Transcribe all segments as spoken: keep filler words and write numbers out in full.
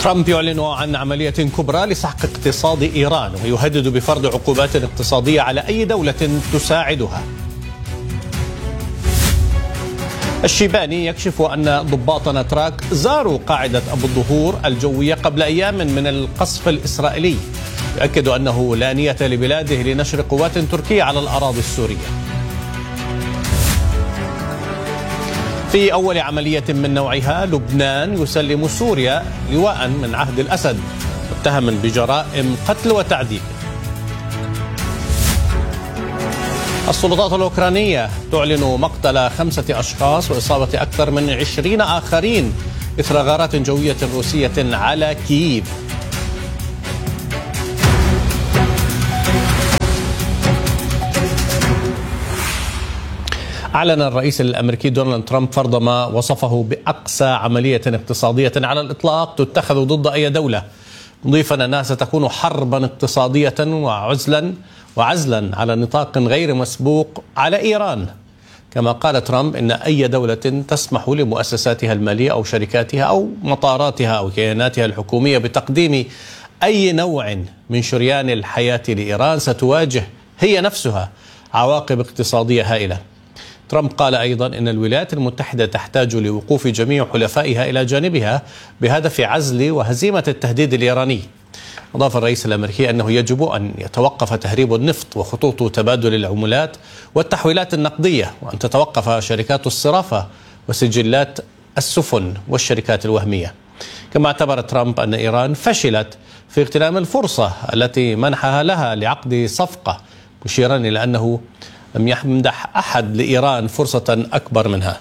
ترامب يعلن عن عملية كبرى لسحق اقتصاد إيران ويهدد بفرض عقوبات اقتصادية على أي دولة تساعدها. الشيباني يكشف أن ضباط نتراك زاروا قاعدة أبو الظهور الجوية قبل أيام من القصف الإسرائيلي، يؤكد أنه لا نية لبلاده لنشر قوات تركية على الأراضي السورية. في أول عملية من نوعها لبنان يسلم سوريا لواء من عهد الأسد متهم بجرائم قتل وتعذيب. السلطات الأوكرانية تعلن مقتل خمسة أشخاص وإصابة أكثر من عشرين آخرين إثر غارات جوية روسية على كييف. أعلن الرئيس الأمريكي دونالد ترامب فرض ما وصفه بأقسى عملية اقتصادية على الإطلاق تتخذ ضد أي دولة، مضيفا أنها ستكون حربا اقتصادية وعزلا وعزلا على نطاق غير مسبوق على إيران. كما قال ترامب إن أي دولة تسمح لمؤسساتها المالية أو شركاتها أو مطاراتها أو كياناتها الحكومية بتقديم أي نوع من شريان الحياة لإيران ستواجه هي نفسها عواقب اقتصادية هائلة. ترامب قال أيضا إن الولايات المتحدة تحتاج لوقوف جميع حلفائها إلى جانبها بهدف عزل وهزيمة التهديد الإيراني. أضاف الرئيس الأمريكي أنه يجب أن يتوقف تهريب النفط وخطوط تبادل العملات والتحويلات النقدية، وأن تتوقف شركات الصرافة وسجلات السفن والشركات الوهمية. كما اعتبر ترامب أن إيران فشلت في اغتنام الفرصة التي منحها لها لعقد صفقة، مشيرا إلى أنه لم يمنح أحد لإيران فرصة أكبر منها.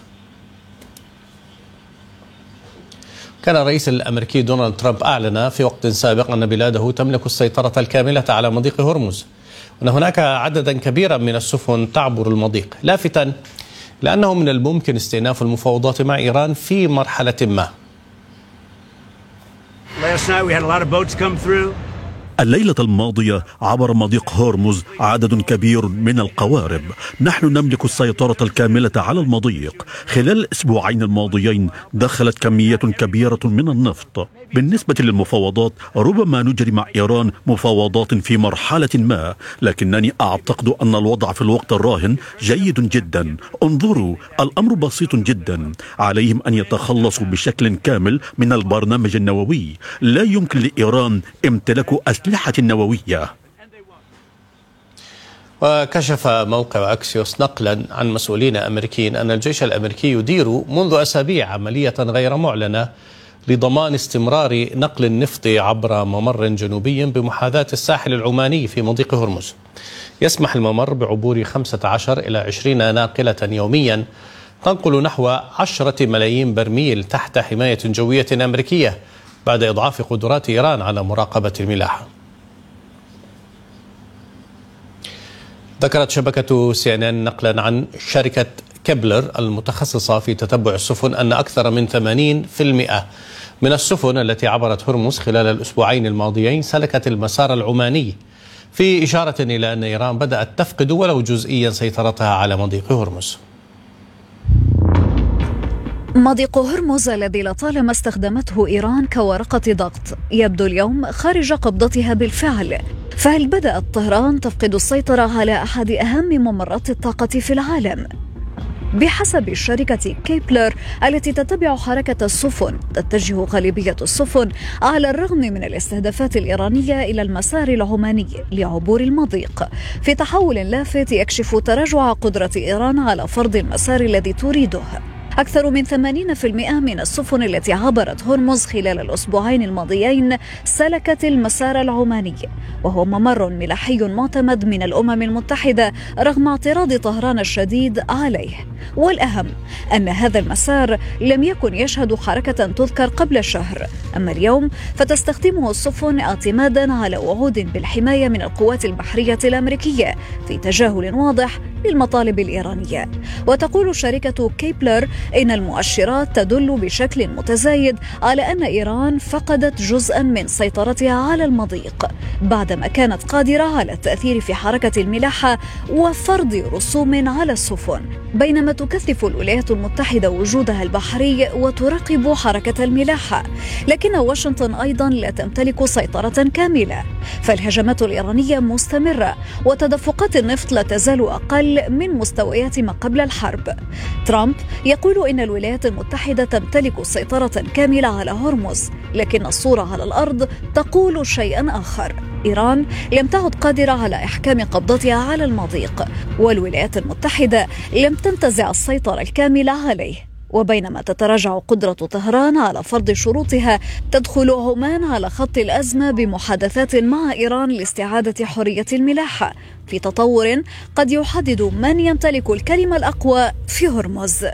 كان الرئيس الأمريكي دونالد ترامب أعلن في وقت سابق أن بلاده تملك السيطرة الكاملة على مضيق هرمز، وأن هناك عددا كبيرا من السفن تعبر المضيق، لافتا لأنه من الممكن استئناف المفاوضات مع إيران في مرحلة ما. الليلة الماضية عبر مضيق هرمز عدد كبير من القوارب. نحن نملك السيطرة الكاملة على المضيق. خلال الأسبوعين الماضيين دخلت كمية كبيرة من النفط. بالنسبة للمفاوضات ربما نجري مع إيران مفاوضات في مرحلة ما، لكنني أعتقد أن الوضع في الوقت الراهن جيد جدا. انظروا، الأمر بسيط جدا، عليهم أن يتخلصوا بشكل كامل من البرنامج النووي. لا يمكن لإيران امتلاك أسلحة نووية. وكشف موقع أكسيوس نقلا عن مسؤولين أمريكيين أن الجيش الأمريكي يدير منذ أسابيع عملية غير معلنة لضمان استمرار نقل النفط عبر ممر جنوبي بمحاذاة الساحل العماني في مضيق هرمز. يسمح الممر بعبور خمسة عشر إلى عشرين ناقلة يوميا تنقل نحو عشرة ملايين برميل تحت حماية جوية أمريكية بعد إضعاف قدرات إيران على مراقبة الملاحة. ذكرت شبكة سي إن إن نقلا عن شركة كيبلر المتخصصة في تتبع السفن أن أكثر من ثمانين بالمئة من السفن التي عبرت هرمز خلال الأسبوعين الماضيين سلكت المسار العماني، في إشارة إلى أن إيران بدأت تفقد ولو جزئيا سيطرتها على مضيق هرمز. مضيق هرمز الذي لطالما استخدمته إيران كورقة ضغط يبدو اليوم خارج قبضتها بالفعل، فهل بدأت طهران تفقد السيطرة على أحد أهم ممرات الطاقة في العالم؟ بحسب شركة كيبلر التي تتبع حركة السفن، تتجه غالبية السفن على الرغم من الاستهدافات الإيرانية إلى المسار العماني لعبور المضيق، في تحول لافت يكشف تراجع قدرة إيران على فرض المسار الذي تريده. أكثر من ثمانين بالمئة من السفن التي عبرت هرمز خلال الأسبوعين الماضيين سلكت المسار العماني، وهو ممر ملاحي معتمد من الأمم المتحدة رغم اعتراض طهران الشديد عليه. والأهم أن هذا المسار لم يكن يشهد حركة تذكر قبل شهر، أما اليوم فتستخدمه السفن اعتمادا على وعود بالحماية من القوات البحرية الأمريكية في تجاهل واضح للمطالب الإيرانية. وتقول شركة كيبلر إن المؤشرات تدل بشكل متزايد على أن إيران فقدت جزءا من سيطرتها على المضيق بعدما كانت قادرة على التأثير في حركة الملاحة وفرض رسوم على السفن، بينما تكثف الولايات المتحدة وجودها البحري وتراقب حركة الملاحة. لكن واشنطن أيضا لا تمتلك سيطرة كاملة، فالهجمات الإيرانية مستمرة وتدفقات النفط لا تزال أقل من مستويات ما قبل الحرب. ترامب يقول إن الولايات المتحدة تمتلك سيطرة كاملة على هرمز، لكن الصورة على الأرض تقول شيئا آخر. إيران لم تعد قادرة على إحكام قبضتها على المضيق، والولايات المتحدة لم تنتزع السيطرة الكاملة عليه. وبينما تتراجع قدرة طهران على فرض شروطها، تدخل عمان على خط الأزمة بمحادثات مع إيران لاستعادة حرية الملاحة، في تطور قد يحدد من يمتلك الكلمة الأقوى في هرمز.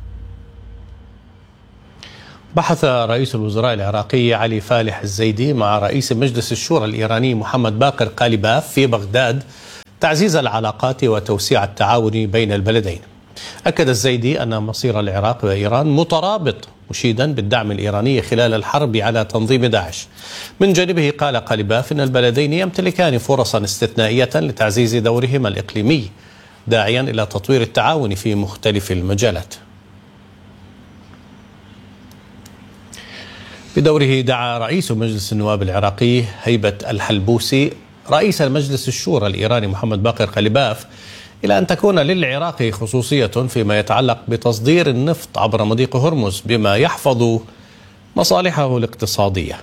بحث رئيس الوزراء العراقي علي فالح الزيدي مع رئيس مجلس الشورى الإيراني محمد باقر قالباف في بغداد تعزيز العلاقات وتوسيع التعاون بين البلدين. أكد الزيدي أن مصير العراق وإيران مترابط، مشيدا بالدعم الإيراني خلال الحرب على تنظيم داعش. من جانبه قال قالباف أن البلدين يمتلكان فرصا استثنائية لتعزيز دورهما الإقليمي، داعيا إلى تطوير التعاون في مختلف المجالات. بدوره دعا رئيس مجلس النواب العراقي هيبة الحلبوسي رئيس المجلس الشورى الإيراني محمد باقر قالباف إلى أن تكون للعراق خصوصية فيما يتعلق بتصدير النفط عبر مضيق هرمز بما يحفظ مصالحه الاقتصادية.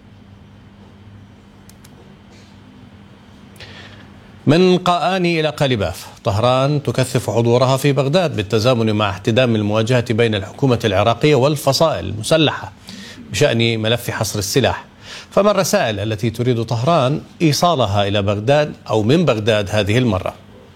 من قآني إلى قالباف، طهران تكثف حضورها في بغداد بالتزامن مع احتدام المواجهة بين الحكومة العراقية والفصائل المسلحة بشأن ملف حصر السلاح، فما الرسائل التي تريد طهران إيصالها إلى بغداد أو من بغداد هذه المرة؟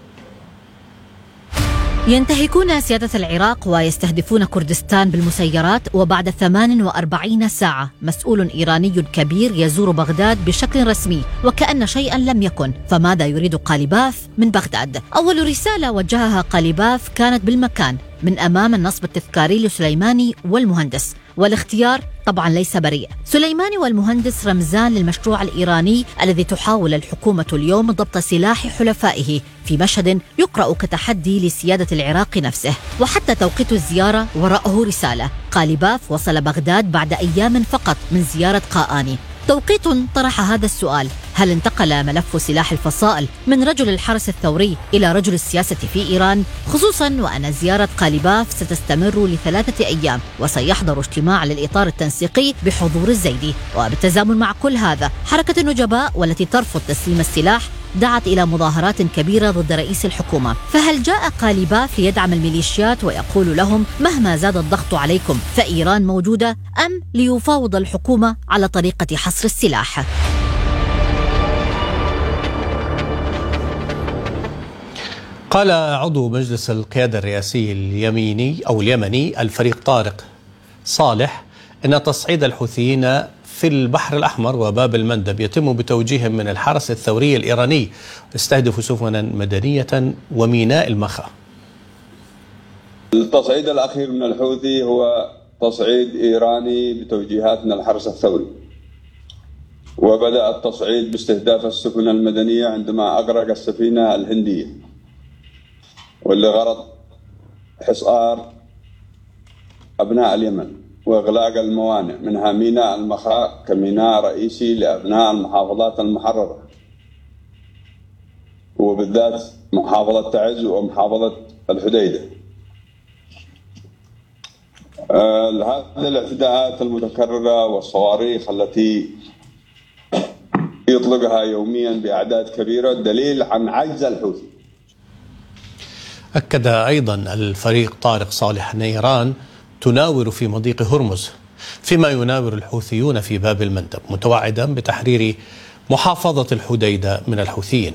ينتهكون سيادة العراق ويستهدفون كردستان بالمسيرات، وبعد ثمان وأربعين ساعة مسؤول إيراني كبير يزور بغداد بشكل رسمي وكأن شيئا لم يكن. فماذا يريد قالباف من بغداد؟ أول رسالة وجهها قالباف كانت بالمكان من أمام النصب التذكاري لسليماني والمهندس، والاختيار طبعا ليس بريء. سليماني والمهندس رمزان للمشروع الإيراني الذي تحاول الحكومة اليوم ضبط سلاح حلفائه في مشهد يقرأ كتحدي لسيادة العراق نفسه. وحتى توقيت الزيارة وراءه رسالة. قالباف وصل بغداد بعد أيام فقط من زيارة قآني. توقيت طرح هذا السؤال: هل انتقل ملف سلاح الفصائل من رجل الحرس الثوري إلى رجل السياسة في إيران؟ خصوصا وأن زيارة قالباف ستستمر لثلاثة أيام وسيحضر اجتماع للإطار التنسيقي بحضور الزيدي. وبالتزامن مع كل هذا، حركة النجباء والتي ترفض تسليم السلاح دعت إلى مظاهرات كبيرة ضد رئيس الحكومة. فهل جاء قالباف ليدعم الميليشيات ويقول لهم مهما زاد الضغط عليكم فإيران موجودة، أم ليفاوض الحكومة على طريقة حصر السلاح؟ قال عضو مجلس القيادة الرئاسي اليميني أو اليمني الفريق طارق صالح إن تصعيد الحوثيين في البحر الأحمر وباب المندب يتم بتوجيه من الحرس الثوري الإيراني يستهدف سفنا مدنية وميناء المخا. التصعيد الأخير من الحوثي هو تصعيد إيراني بتوجيهات من الحرس الثوري، وبدأ التصعيد باستهداف السفن المدنية عندما أغرق السفينة الهندية، واللي غرض حصار أبناء اليمن وإغلاق الموانئ منها ميناء المخا كميناء رئيسي لأبناء المحافظات المحررة، وبالذات محافظة تعز ومحافظة الحديدة. آه هذه الاعتداءات المتكررة والصواريخ التي يطلقها يوميا بأعداد كبيرة دليل عن عجز الحوثي. أكد أيضا الفريق طارق صالح أن إيران تناور في مضيق هرمز فيما يناور الحوثيون في باب المندب، متوعدا بتحرير محافظة الحديدة من الحوثيين.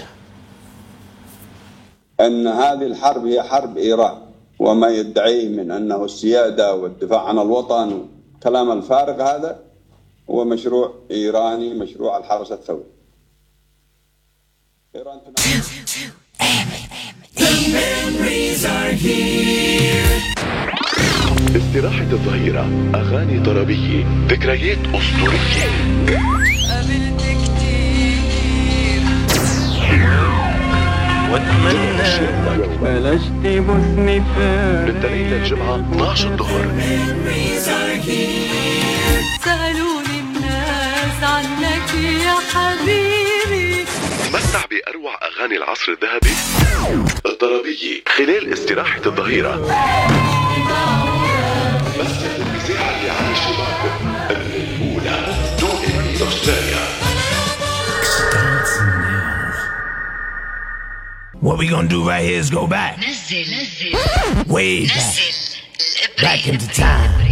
أن هذه الحرب هي حرب إيران، وما يدعيه من أنه السيادة والدفاع عن الوطن كلام الفارغ هذا هو مشروع إيراني، مشروع الحرس الثوري. إيران The memories are here. استراحة الظهيرة، أغاني طربية، ذكريات أسطورية. قابلت كتير واتمنى بلاش تبوسني فين. من تلاتة للجمعة اثني عشر الظهر. سألوني الناس عنك يا حبيبي. تمتع بأروع أغاني العصر الذهبي الطربية خلال استراحة الظهيرة. بس الإذاعة اللي عايش معكم الأولى دون أستراليا. What we gonna do right here is go back. Way back. Back into time.